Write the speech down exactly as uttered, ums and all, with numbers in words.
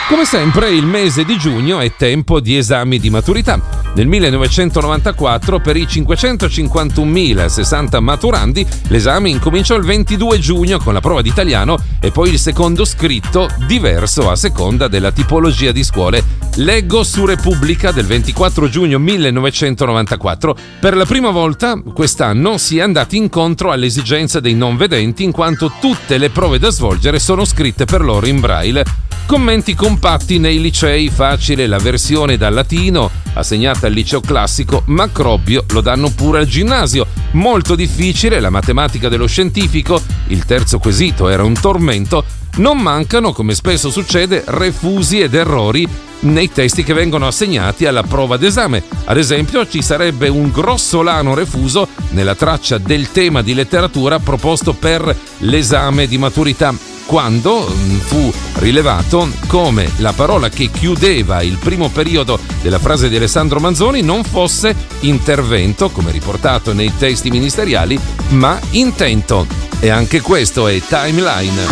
Come sempre il mese di giugno è tempo di esami di maturità. Nel millenovecentonovantaquattro per i cinquecentocinquantunomilasessanta maturandi l'esame incominciò il ventidue giugno con la prova di italiano e poi il secondo scritto, diverso a seconda della tipologia di scuole. Leggo su Repubblica del ventiquattro giugno millenovecentonovantaquattro. Per la prima volta quest'anno si è andati incontro all'esigenza dei non vedenti in quanto tutte le prove da svolgere sono scritte per loro in braille. Commenti compatti nei licei, facile la versione dal latino assegnata al liceo classico, Macrobio lo danno pure al ginnasio. Molto difficile la matematica dello scientifico, il terzo quesito era un tormento. Non mancano, come spesso succede, refusi ed errori nei testi che vengono assegnati alla prova d'esame. Ad esempio, ci sarebbe un grossolano refuso nella traccia del tema di letteratura proposto per l'esame di maturità, quando fu rilevato come la parola che chiudeva il primo periodo della frase di Alessandro Manzoni non fosse intervento, come riportato nei testi ministeriali, ma intento. E anche questo è Timeline.